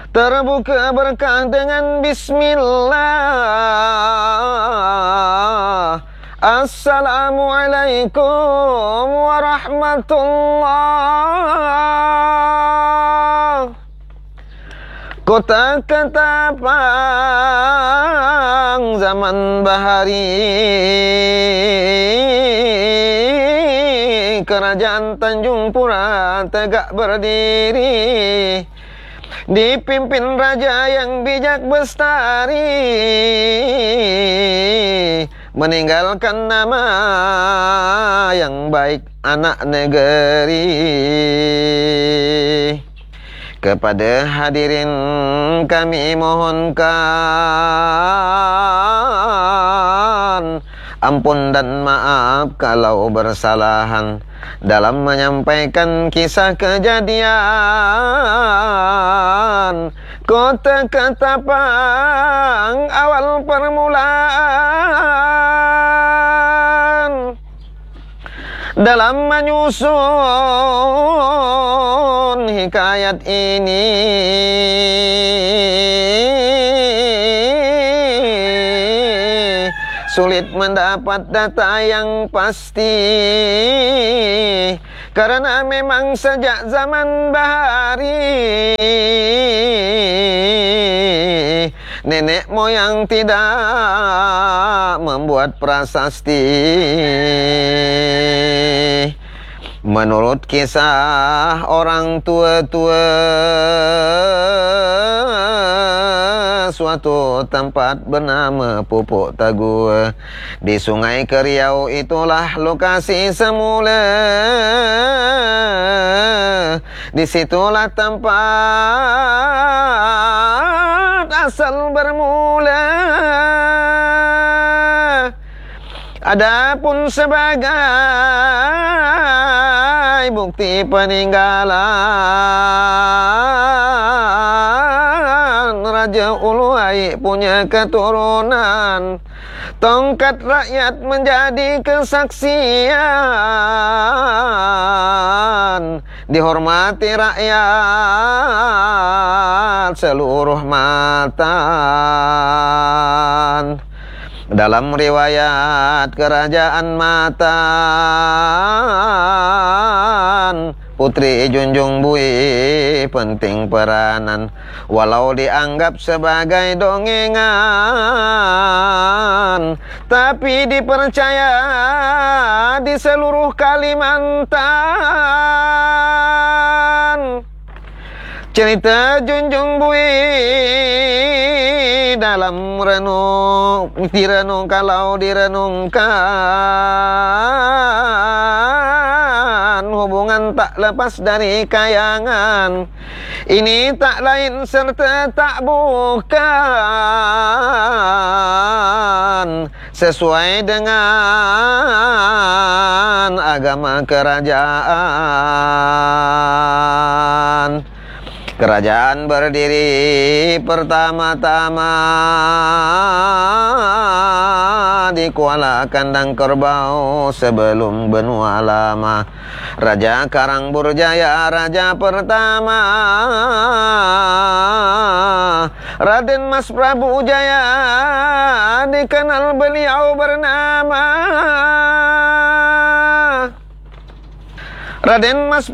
terbuka berkah dengan bismillah. Assalamualaikum warahmatullah. Kota Ketapang zaman bahari, kerajaan Tanjung Pura tegak berdiri, dipimpin raja yang bijak bestari, meninggalkan nama yang baik anak negeri. Kepada hadirin kami mohonkan ampun dan maaf kalau bersalahan dalam menyampaikan kisah kejadian Kota Ketapang awal permulaan. Dalam menyusun hikayat ini, sulit mendapat data yang pasti, karena memang sejak zaman bahari nenek moyang tidak membuat prasasti. Menurut kisah orang tua-tua, suatu tempat bernama Pupuk Tagua di Sungai Keriau itulah lokasi semula. Disitulah tempat asal bermula. Adapun sebagai bukti peninggalan, Raja Uluai punya keturunan, tongkat rakyat menjadi kesaksian, dihormati rakyat seluruh matan. Dalam riwayat Kerajaan Matan, Putri Junjung Bui penting peranan, walau dianggap sebagai dongengan, tapi dipercaya di seluruh Kalimantan. Cerita Junjung Bui dalam direnung kalau direnungkan, hubungan tak lepas dari kayangan. Ini tak lain serta tak bukan sesuai dengan agama kerajaan. Kerajaan berdiri pertama-tama di Kuala Kandang Kerbau sebelum benua lama. Raja Karangburjaya, raja pertama, Raden Mas Prabu Jaya, dikenal beliau bernama Raden Mas